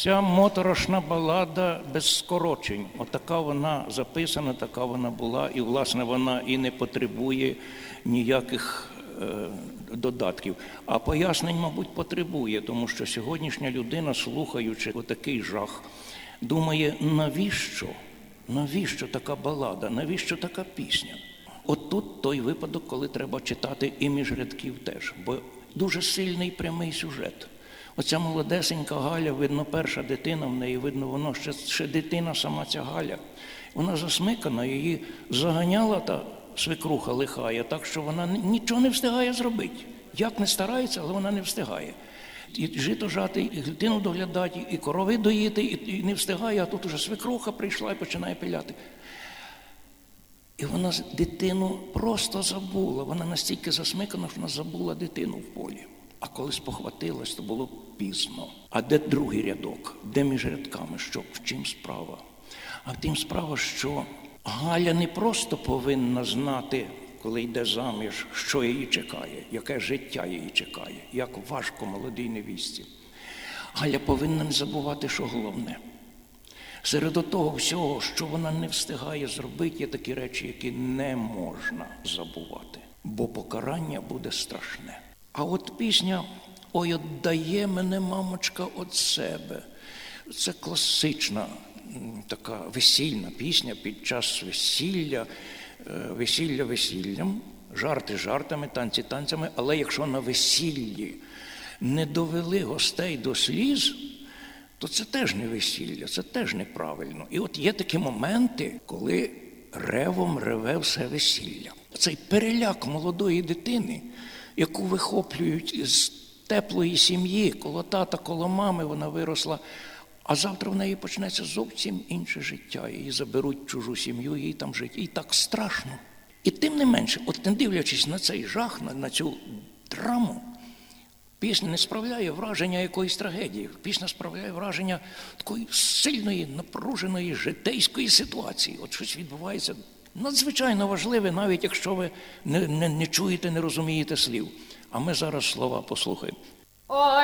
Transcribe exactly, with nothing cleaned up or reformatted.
Ця моторошна балада без скорочень. Отака вона записана, така вона була, і, власне, вона і не потребує ніяких е, додатків. А пояснень, мабуть, потребує, тому що сьогоднішня людина, слухаючи отакий жах, думає, навіщо? Навіщо така балада? Навіщо така пісня? От тут той випадок, коли треба читати і між рядків теж, бо дуже сильний прямий сюжет. Оця молодесенька Галя, видно, перша дитина в неї, видно, воно ще, ще дитина сама ця Галя. Вона засмикана, її заганяла та свекруха лихає, так що вона нічого не встигає зробити. Як не старається, але вона не встигає. І жито жати, і дитину доглядати, і корови доїти, і не встигає, а тут уже свекруха прийшла і починає пиляти. І вона дитину просто забула. Вона настільки засмикана, що вона забула дитину в полі. А коли спохватилась, то було пізно. А де другий рядок? Де між рядками? Що? В чим справа? А в тім справа, що Галя не просто повинна знати, коли йде заміж, що її чекає, яке життя її чекає, як важко молодій невістці. Галя повинна не забувати, що головне. Серед того всього, що вона не встигає зробити, є такі речі, які не можна забувати, бо покарання буде страшне. А от пісня «Ой, отдає мене, мамочка, від себе» – це класична така весільна пісня під час весілля, весілля весіллям, жарти жартами, танці танцями, але якщо на весіллі не довели гостей до сліз, то це теж не весілля, це теж неправильно. І от є такі моменти, коли ревом реве все весілля. Цей переляк молодої дитини, яку вихоплюють із теплої сім'ї, коло тата, коло мами вона виросла, а завтра в неї почнеться зовсім інше життя. Її заберуть в чужу сім'ю, їй там жити. І так страшно. І тим не менше, от не дивлячись на цей жах, на, на цю драму, пісня не справляє враження якоїсь трагедії. Пісня справляє враження такої сильної, напруженої, житейської ситуації. От щось відбувається надзвичайно важливе, навіть якщо ви не, не, не чуєте, не розумієте слів. А ми зараз слова послухаємо. Ой,